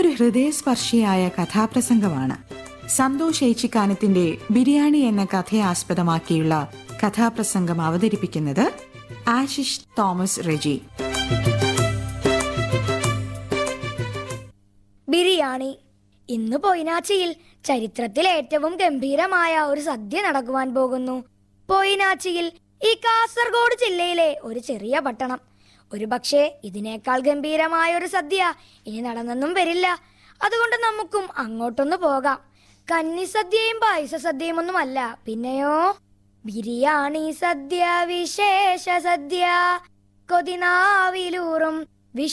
ഇതൊരു ഹൃദയസ്പർശിയായ കഥാപ്രസംഗമാണ്. സന്തോഷ് ഏച്ചിക്കാനത്തിന്റെ ബിരിയാണി എന്ന കഥയെ ആസ്പദമാക്കിയുള്ള കഥാപ്രസംഗം അവതരിപ്പിക്കുന്നത് ആശിഷ് തോമസ് റെജി. ബിരിയാണി. ഇന്ന് പൊയിനാച്ചിയിൽ ചരിത്രത്തിൽ ഏറ്റവും ഗംഭീരമായ ഒരു സദ്യ നടക്കുവാൻ പോകുന്നു. പൊയിനാച്ചിയിൽ ഈ കാസർഗോഡ് ജില്ലയിലെ ഒരു ചെറിയ പട്ടണം. ഒരുപക്ഷെ ഇതിനേക്കാൾ ഗംഭീരമായ ഒരു സദ്യ ഇനി നടന്നെന്നും വരില്ല. അതുകൊണ്ട് നമുക്കും അങ്ങോട്ടൊന്ന് പോകാം. കന്നി സദ്യയും പായസ സദ്യയും ഒന്നുമല്ല, പിന്നെയോ ബിരിയാണി സദ്യ, വിശേഷ സദ്യ, കൊതിനാവിലൂറും